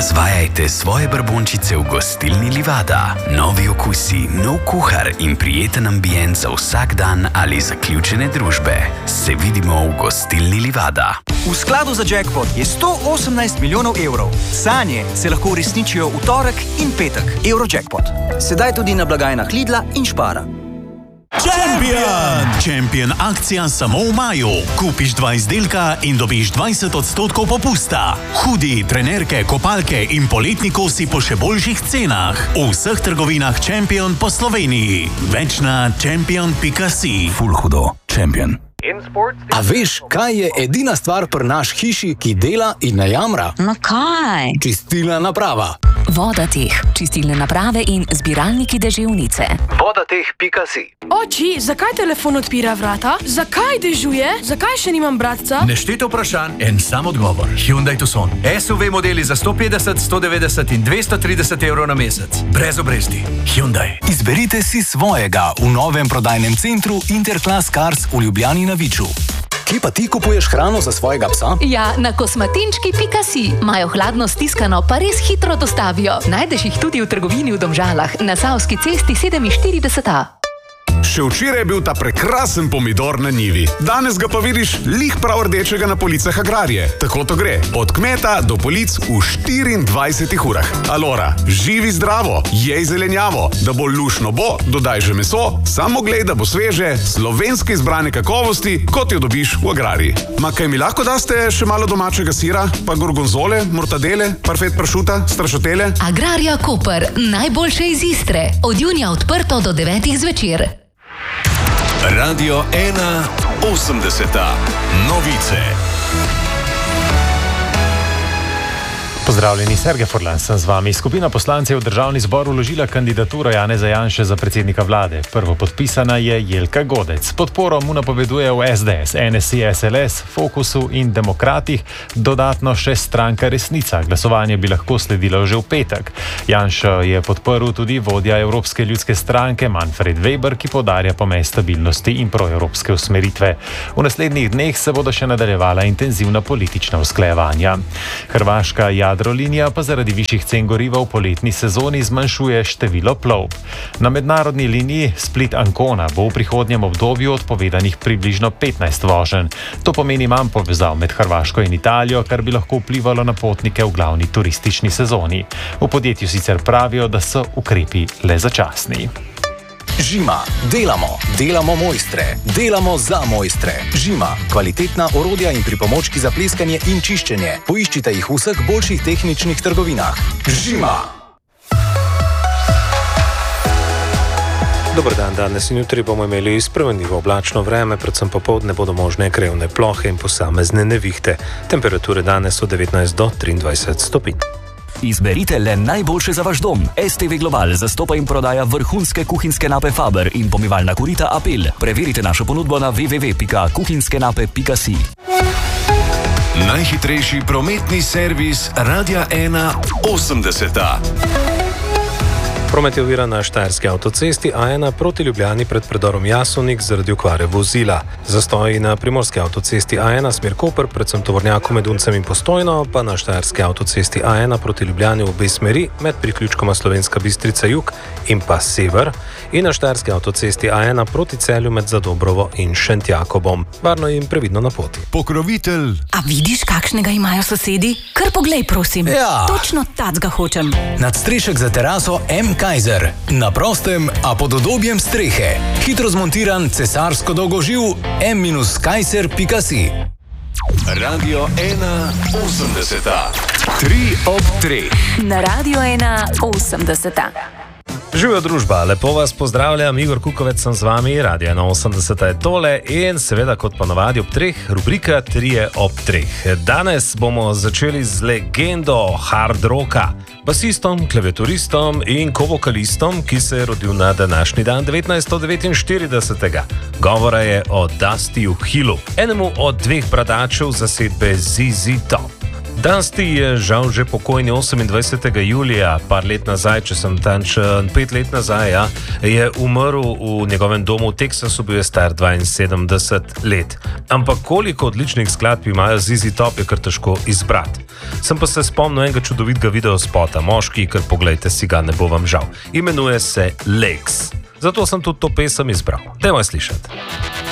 Razvajajte svoje brbončice v gostilni Livada. Novi okusi, nov kuhar in prijeten ambient za vsak dan ali zaključene družbe. Se vidimo v gostilni Livada. V skladu za jackpot je 118 milijonov evrov. Sanje se lahko uresničijo v torek in petek. Eurojackpot. Sedaj tudi na blagajnah Lidla in Spara. Champion akcija samo v maju. Kupiš 2 izdelka in dobiš 20% popusta. Hudi, trenerke, kopalke in poletni kosi po še boljših cenah. V vseh trgovinah Champion po Sloveniji. Več na champion.si. Ful hudo. Champion. A veš, kaj je edina stvar pri naš hiši, ki dela in ne jamra? No kaj? Čistilna naprava. Vodateh, čistilne naprave in zbiralniki deževnice. Vodateh.si. Oči, zakaj telefon odpira vrata? Zakaj dežuje? Zakaj še nimam bratca? Nešteto vprašanj, en sam odgovor. Hyundai Tucson. SUV modeli za 150, 190 in 230 evrov na mesec. Brez obresti. Hyundai. Izberite si svojega v novem prodajnem centru Interclass Cars v Ljubljani na Viču. Kje pa ti kupuješ hrano za svojega psa? Ja, na kosmatinčki.si. Imajo hladno stiskano, pa res hitro dostavijo. Najdeš jih tudi v trgovini v Domžalah, na Savski cesti 47A. Še včeraj je bil ta prekrasen pomidor na njivi. Danes ga pa vidiš lih prav rdečega na policah Agrarije. Tako to gre. Od kmeta do polic v 24 urah. Alora, živi zdravo, jej zelenjavo. Da bo lušno bo, dodaj že meso, samo glej, da bo sveže, slovenske izbrane kakovosti, kot jo dobiš v Agrariji. Ma kaj mi lahko daste še malo domačega sira, pa gorgonzole, mortadele, parfet pršuta, strašotele? Agrarija Koper, najboljše iz Istre. Od junija odprto do 9 zvečer. Radio 1 80. Novice. Pozdravljeni, Sergej Furlan sem z vami. Skupina poslancev v državni zbor vložila kandidaturo Janeza Janše za predsednika vlade. Prvo podpisana je Jelka Godec. Podporo mu napoveduje v SDS, NSI, SLS, Fokusu in Demokratih, dodatno še stranka Resnica. Glasovanje bi lahko sledilo že v petek. Janša je podprl tudi vodja Evropske ljudske stranke Manfred Weber, ki poudarja pomen stabilnosti in proevropske usmeritve. V naslednjih dneh se bodo še nadaljevala intenzivna politična usklajevanja. Hrvaška Jadrolinija pa zaradi višjih cen goriva v poletni sezoni zmanjšuje število plovb. Na mednarodni liniji Split-Ancona bo v prihodnjem obdobju odpovedanih približno 15 voženj. To pomeni manj povezav med Hrvaško in Italijo, kar bi lahko vplivalo na potnike v glavni turistični sezoni. V podjetju sicer pravijo, da so ukrepi le začasni. Žima. Delamo mojstre. Delamo za mojstre. Žima. Kvalitetna orodja in pripomočki za pleskanje in čiščenje. Poiščite jih v vseh boljših tehničnih trgovinah. Žima. Dober dan, danes in jutri bomo imeli spremenljivo oblačno vreme, predvsem popoldne bodo možne krajevne plohe in posamezne nevihte. Temperature danes od 19 do 23 stopinj. Izberite le najboljše za vaš dom. STV Global zastopa in prodaja vrhunske kuhinjske nape Faber in pomivalna korita Apel. Preverite našo ponudbo na www.kuhinjskenape.si. Najhitrejši prometni servis Radia 1 80. Promet je oviran na Štajerski avtocesti A1 proti Ljubljani pred predorom Jasovnik zaradi okvare vozila. Zastoji na Primorski avtocesti A1 smer Koper, predvsem tovornjaku med Uncem in Postojno, pa na Štajerski avtocesti A1 proti Ljubljani v obe smeri med priključkoma Slovenska Bistrica jug in pa sever in na Štajerski avtocesti A1 proti Celju med Zadobrovo in Šentjakobom. Varno in previdno na poti. Pokrovitelj. A vidiš, kakšnega imajo sosedi? Kar poglej, prosim. Ja. Točno tacga hočem. Nadstrešek za teraso M. Kaiser. Na prostem, a pod udobjem strehe. Hitro zmontiran cesarsko dolgoživ m-kaiser.si. Radio 1 80. 3 ob 3. Na Radio 1 80. Živijo družba, lepo vas pozdravljam, Igor Kukovec sem z vami, Radio 180 je tole in seveda kot ponavadi ob 3, rubrika 3 ob 3. Danes bomo začeli z legendo hard rocka, basistom, klaviaturistom in vokalistom, ki se je rodil na današnji dan 1949. Govora je o Dustyju Hillu, enemu od dveh bradačev zasedbe ZZ Top. Dusty je žal že pokojni 28. julija, par let nazaj, če sem tančen, 5 let nazaj, je umrl v njegovem domu v Teksasu, bil je star 72 let. Ampak koliko odličnih skladb imajo ZZ Top, je kar težko izbrati. Sem pa se spomnil enega čudovitega videospota, moški, ker poglejte si ga, ne bo vam žal. Imenuje se Lakes. Zato sem tudi to pesem izbral. Dajmo slišati.